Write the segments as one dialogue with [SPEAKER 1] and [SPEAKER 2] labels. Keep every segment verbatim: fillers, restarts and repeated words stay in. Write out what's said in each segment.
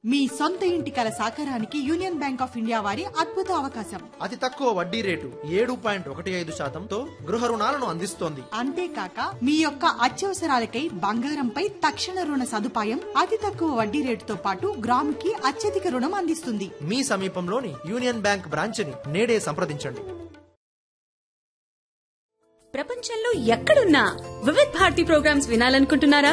[SPEAKER 1] మీ సొంత ఇంటి కల సాకారానికి యూనియన్ బ్యాంక్ ఆఫ్ ఇండియా వారి అద్భుత అవకాశం.
[SPEAKER 2] అతి తక్కువ వడ్డీ రేటు ఏడు పాయింట్ ఒకటి ఐదు శాతంతో గృహ రుణాలను అందిస్తోంది.
[SPEAKER 1] అంతేకాక మీ యొక్క అత్యవసరాలకై బంగారంపై తక్షణ రుణ సదుపాయం, అతి తక్కువ వడ్డీ రేటుతో పాటు గ్రాముకి అత్యధిక రుణం అందిస్తుంది.
[SPEAKER 2] మీ సమీపంలోని యూనియన్ బ్యాంక్ బ్రాంచ్ ని నేడే సంప్రదించండి.
[SPEAKER 3] ప్రపంచంలో ఎక్కడున్నా Vividh Bharati programmes వినాలనుకుంటున్నారా?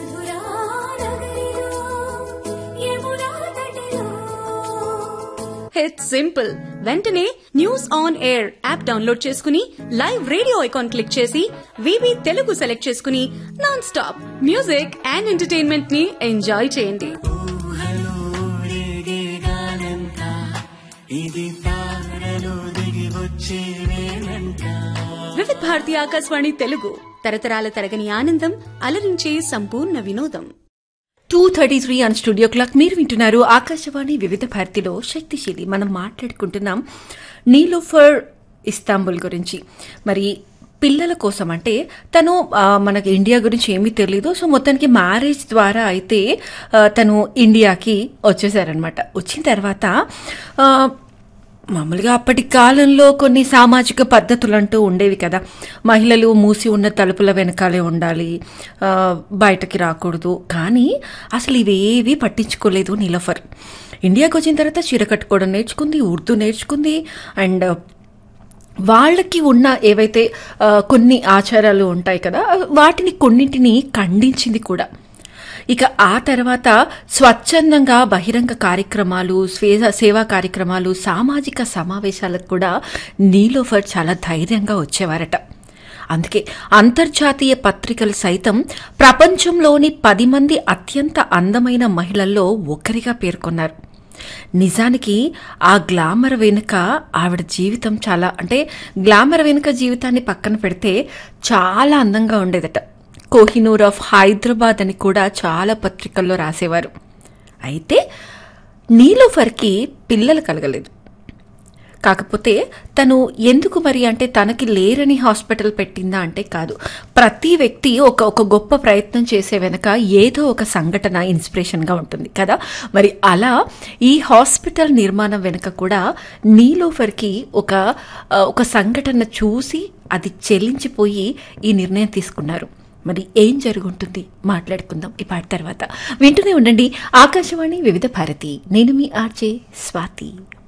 [SPEAKER 3] It's simple. వెంటనే news on air app download చేసుకుని లైవ్ రేడియో ఐకాన్ క్లిక్ చేసి వివి తెలుగు సెలెక్ట్ చేసుకుని non stop music and entertainment ని ఎంజాయ్ చేయండి. వివిధ భారతి ఆకాశవాణి తెలుగు, తరతరాల తరగని ఆనందం, అలరించే సంపూర్ణ వినోదం.
[SPEAKER 4] Two thirty three on studio clock. మీరు వింటున్నారు ఆకాశవాణి వివిధ భారతిలో శక్తిశీలి. మనం మాట్లాడుకుంటున్నాం నీలోఫర్ ఇస్తాంబుల్ గురించి. మరి పిల్లల కోసం అంటే తను మనకి ఇండియా గురించి ఏమీ తెలియదు. సో మొత్తానికి మ్యారేజ్ ద్వారా అయితే తను ఇండియాకి వచ్చేసారనమాట. వచ్చిన తర్వాత మామూలుగా అప్పటి కాలంలో కొన్ని సామాజిక పద్ధతులు అంటూ ఉండేవి కదా. మహిళలు మూసి ఉన్న తలుపుల వెనకాలే ఉండాలి, బయటకి రాకూడదు. కానీ అసలు ఇవేవి పట్టించుకోలేదు నీలోఫర్. ఇండియాకి వచ్చిన తర్వాత చీర కట్టుకోవడం నేర్చుకుంది, ఉర్దూ నేర్చుకుంది. అండ్ వాళ్ళకి ఉన్న ఏవైతే కొన్ని ఆచారాలు ఉంటాయి కదా, వాటిని కొన్నింటిని ఖండించింది కూడా. ఇక ఆ తర్వాత స్వచ్ఛందంగా బహిరంగ కార్యక్రమాలు, సేవా కార్యక్రమాలు, సామాజిక సమావేశాలకు కూడా నీలోఫర్ చాలా ధైర్యంగా వచ్చేవారట. అందుకే అంతర్జాతీయ పత్రికలు సైతం ప్రపంచంలోని పది మంది అత్యంత అందమైన మహిళల్లో ఒకరిగా పేర్కొన్నారు. నిజానికి ఆ గ్లామర్ వెనుక ఆవిడ జీవితం చాలా, అంటే గ్లామర్ వెనుక జీవితాన్ని పక్కన పెడితే చాలా అందంగా ఉండేదట. కోహినూర్ ఆఫ్ హైదరాబాద్ అని కూడా చాలా పత్రికల్లో రాసేవారు. అయితే నీలోఫర్కి పిల్లలు కలగలేదు. కాకపోతే తను ఎందుకు మరి అంటే తనకి లేరని హాస్పిటల్ పెట్టిందా అంటే కాదు. ప్రతి వ్యక్తి ఒక ఒక గొప్ప ప్రయత్నం చేసే వెనక ఏదో ఒక సంఘటన ఇన్స్పిరేషన్గా ఉంటుంది కదా. మరి అలా ఈ హాస్పిటల్ నిర్మాణం వెనుక కూడా నీలోఫర్కి ఒక ఒక సంఘటన చూసి అది చెల్లించిపోయి ఈ నిర్ణయం తీసుకున్నారు. మరి ఏం జరుగుంటుంది మాట్లాడుకుందాం ఈ పాట తర్వాత. వింటూనే ఉండండి ఆకాశవాణి వివిధ భారతి. నేను మీ ఆర్జే స్వాతి.